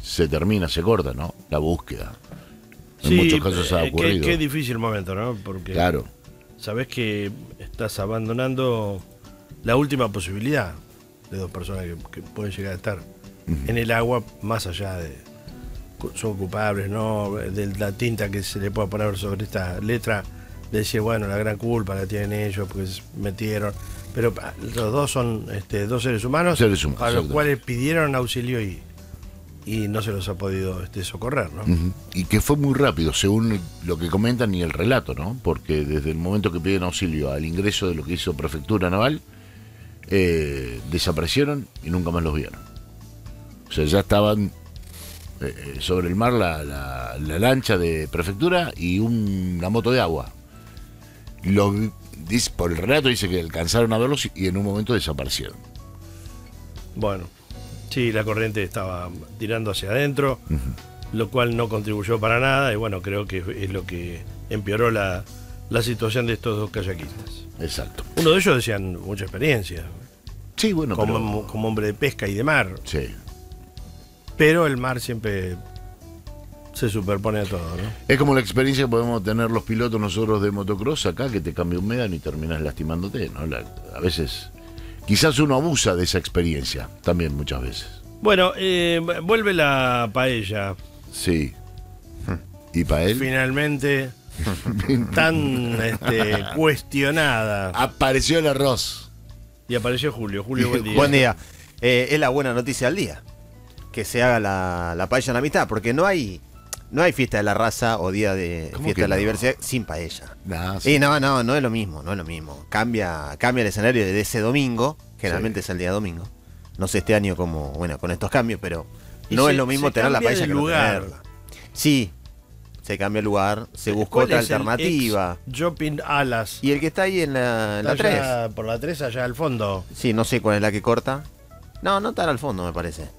se termina, se corta, ¿no? La búsqueda. En Sí, muchos casos ha ocurrido. Qué difícil momento, ¿no? Porque Claro. sabés que estás abandonando la última posibilidad de dos personas que pueden llegar a estar en el agua, más allá de son culpables, ¿no? De la tinta que se le puede poner sobre esta letra, de decir, bueno, la gran culpa la tienen ellos porque se metieron. Pero los dos son dos seres humanos, Seres humanos, a los exacto. cuales pidieron auxilio y no se los ha podido socorrer, ¿no? Ujú. Y que fue muy rápido, según lo que comentan y el relato, ¿no? Porque desde el momento que piden auxilio al ingreso de lo que hizo Prefectura Naval, desaparecieron y nunca más los vieron. O sea, ya estaban sobre el mar la lancha de Prefectura y una moto de agua. Por el relato dice que alcanzaron a verlos y en un momento desaparecieron. Bueno, sí, la corriente estaba tirando hacia adentro, lo cual no contribuyó para nada, y bueno, creo que es lo que empeoró la situación de estos dos kayakistas. Exacto. Uno de ellos decían mucha experiencia, Sí, bueno, como hombre de pesca y de mar, sí. pero el mar siempre se superpone a todo, ¿no? Es como la experiencia que podemos tener los pilotos nosotros de motocross acá, que te cambia un médano y terminas lastimándote, ¿no? A veces, quizás uno abusa de esa experiencia, también muchas veces. Bueno, vuelve la paella, Sí. ¿Y para él? finalmente, tan cuestionada. Apareció el arroz. Y apareció Julio. Julio, buen día. Buen día. Es la buena noticia del día. Que se haga la paella en la mitad, porque no hay fiesta de la raza o día de ¿Cómo fiesta que de la no? diversidad sin paella. Nah, sí. Y no es lo mismo, no es lo mismo. Cambia el escenario de ese domingo, generalmente es el día domingo. No sé este año como, bueno, con estos cambios, pero Y no se- es lo mismo se tener la cambia paella de que no lugar. tenerla. Sí, se cambia el lugar, se buscó ¿Cuál otra es el alternativa. ex Shopping Alas. Y el que está ahí en la Está 3. allá por la 3, allá al fondo. Sí, no sé cuál es la que corta. No tan al fondo, me parece.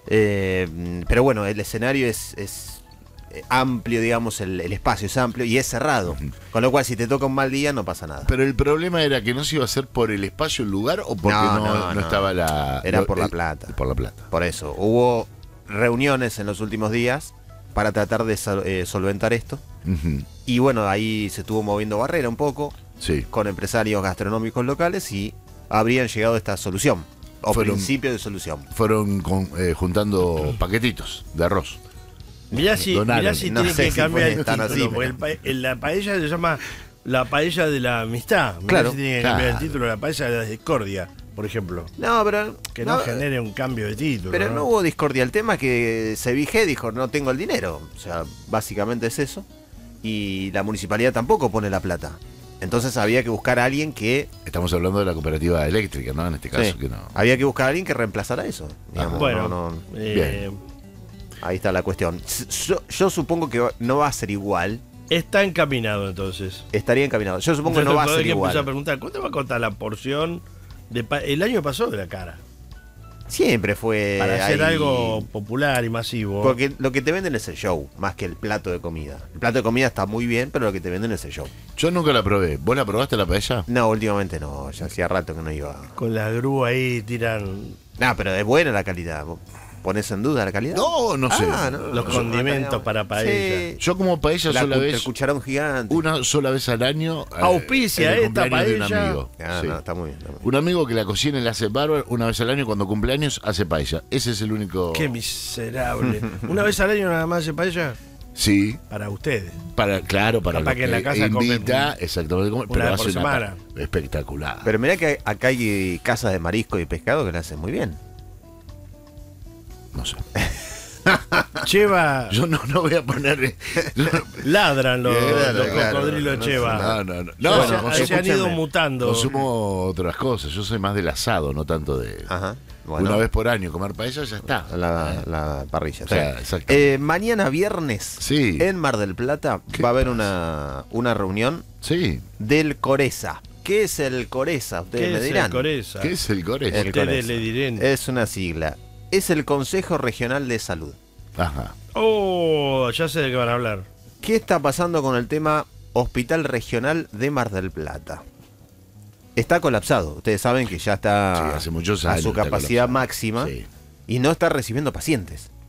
Pero bueno, el escenario es amplio, digamos, el espacio es amplio y es cerrado. Con lo cual, si te toca un mal día, no pasa nada. Pero el problema era que no se iba a hacer por el espacio, el lugar, o porque no estaba la... Era por La Plata. Por La Plata. Por eso, hubo reuniones en los últimos días para tratar de solventar esto. Ujú. Y bueno, ahí se estuvo moviendo barrera un poco Sí. con empresarios gastronómicos locales y habrían llegado a esta solución. O Fueron- principio de solución. Fueron juntando paquetitos de arroz. Mirá si No tiene sé que si cambiar fue el tan título, así, porque la paella se llama la paella de la amistad. Mirá Claro. si tiene que cambiar el Claro. título, la paella de la discordia, por ejemplo. No, pero... Que no genere un cambio de título. Pero no hubo discordia. El tema es que Sevige dijo, no tengo el dinero. O sea, básicamente es eso. Y la municipalidad tampoco pone la plata. Entonces había que buscar a alguien que... Estamos hablando de la cooperativa eléctrica, ¿no? En este caso, sí, que no. había que buscar a alguien que reemplazara eso. Digamos, Bueno, no. Bien. Ahí está la cuestión. Yo supongo que no va a ser igual. está encaminado entonces. Estaría encaminado. Yo supongo que no va a ser que empezar a igual. preguntar, ¿cuánto va a costar la porción el año pasado de la cara? Siempre fue Para hacer ahí. algo popular y masivo. Porque lo que te venden es el show, más que el plato de comida. El plato de comida está muy bien, pero lo que te venden es el show. Yo nunca la probé. ¿Vos la probaste la paella? No, últimamente no. Ya hacía rato que no iba. Con la grúa ahí tiran No, pero es buena la calidad. ¿Vos ¿Ponés en duda la calidad? No, no sé. los condimentos para paella. Sí. Yo como paella sola El vez, cucharón gigante. una sola vez al año. Auspicia en el esta cumpleaños de un paella. amigo. Ah, Sí. no, está muy bien. Está muy bien. Un amigo que la cocina y la hace bárbaro, una vez al año cuando cumple años hace paella. Ese es el único. Qué miserable. Una vez al año nada más hace paella Sí, para ustedes. para Capaz los que en la casa invita, comen exactamente, una pero vez hace por una semana. espectacular. Pero mirá que acá hay casas de marisco y pescado que la hacen muy bien. No sé. Cheva, Yo no voy a poner. ladran los Claro, cocodrilos no, Cheva. No. No, Bueno, se han ido escúchame. mutando. Consumo otras cosas. Yo soy más del asado, no tanto de. Ajá. Bueno, Una vez por año comer paella ya está. la parrilla. O sea, está bien. exactamente. Mañana viernes, Sí. en Mar del Plata, ¿Qué va a haber una reunión Sí. del Coresa. ¿Qué es el Coresa? Ustedes ¿Qué me es dirán. el Coresa? ¿Qué es el Cores? El Ustedes Coresa. le dirán. Es una sigla. Es el Consejo Regional de Salud. Ajá. Oh, ya sé de qué van a hablar. ¿Qué está pasando con el tema Hospital Regional de Mar del Plata? Está colapsado. Ustedes saben que ya está Sí, hace muchos a años su está capacidad colapsado. máxima Sí. y no está recibiendo pacientes.